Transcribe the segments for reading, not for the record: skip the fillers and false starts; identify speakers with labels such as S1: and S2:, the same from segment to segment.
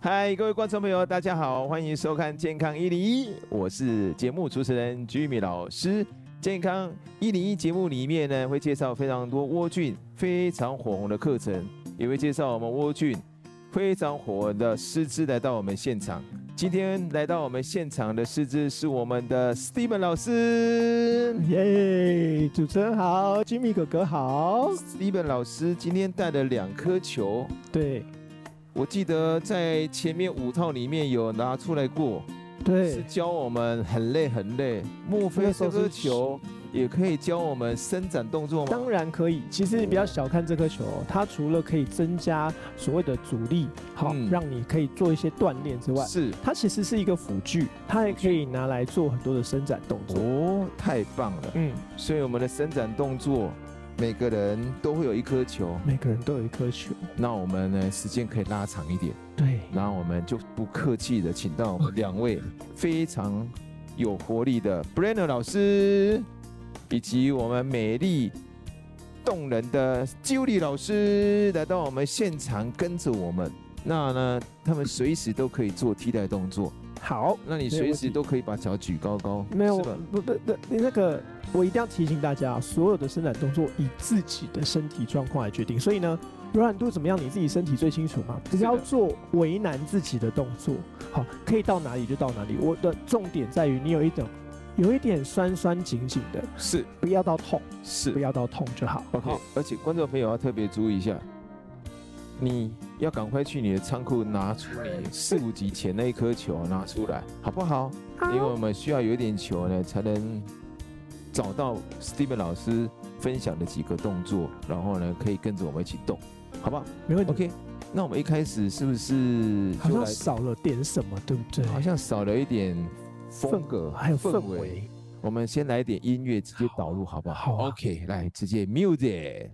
S1: 嗨，各位观众朋友，大家好，欢迎收看《健康101》，我是节目主持人 Jimmy 老师。健康101节目里面呢，会介绍非常多窝菌非常火红的课程，也会介绍我们窝菌非常火红的师资来到我们现场。今天来到我们现场的师资是我们的 Steven 老师。
S2: 耶，主持人好，Jimmy 哥哥好。
S1: Steven 老师今天带了2颗球，
S2: 对，
S1: 我记得在前面5套里面有拿出来过。
S2: 对，
S1: 是教我们很累很累。莫非这颗球也可以教我们伸展动作吗？
S2: 当然可以。其实你不要小看这颗球，它除了可以增加所谓的阻力，好，让你可以做一些锻炼之外，
S1: 是
S2: 它其实是一个辅具，它也可以拿来做很多的伸展动作。
S1: 哦，太棒了。所以我们的伸展动作，每个人都会有1颗球，
S2: 每个人都有1颗球。
S1: 那我们呢，时间可以拉长一点。
S2: 对，
S1: 然后我们就不客气的请到我们2位非常有活力的 Brenner 老师，以及我们美丽动人的 Julie 老师来到我们现场跟着我们。那呢，他们随时都可以做替代动作。
S2: 好，
S1: 那你随时都可以把脚举高高。
S2: 没有，不，那个我一定要提醒大家，所有的伸展动作以自己的身体状况来决定。所以呢，柔软度怎么样，你自己身体最清楚嘛。不要做为难自己的动作。好，可以到哪里就到哪里。我的重点在于你有一点酸酸紧紧的，
S1: 是
S2: 不要到痛，
S1: 是
S2: 不要到痛就好。
S1: OK，而且观众朋友要特别注意一下。你要赶快去你的仓库拿出你4、5集前那1颗球拿出来，好不好？因为我们需要有一点球呢，才能找到 Steven 老师分享的几个动作，然后呢，可以跟着我们一起动，好不好？
S2: 没问题。
S1: OK， 那我们一开始是不是
S2: 好像少了点什么，对不对？
S1: 好像少了一点风格，
S2: 还有氛围。
S1: 我们先来一点音乐，直接导入，好不好？
S2: 好
S1: OK， 来，直接 music。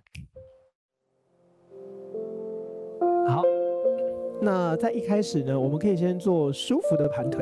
S2: 好，那在一开始呢，我们可以先做舒服的盘腿。